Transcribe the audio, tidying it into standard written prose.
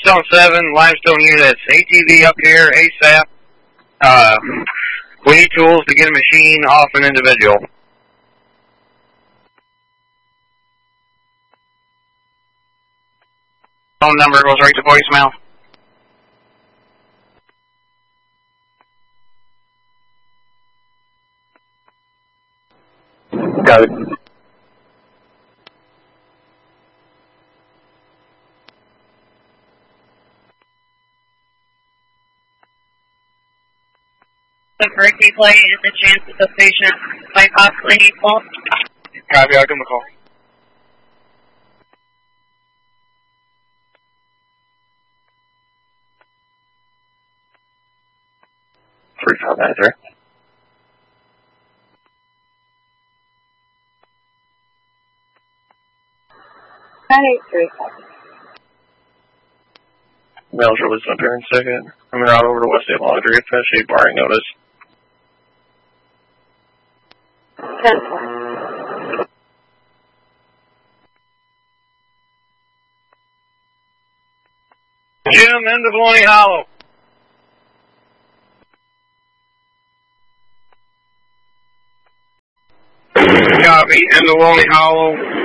Zone 7, limestone units, ATV up here, ASAP. We need tools to get a machine off an individual. Phone number goes right to voicemail. Got it. The birthday play is a chance that the patient might possibly need pulse. Copy, I'll give him a call. Three, five, nine, sir. Mail's released on turn second. Coming out over to West State Laundry, especially barring notice. 10. Jim, end of Lonnie Hollow. Copy, end of Lonnie Hollow.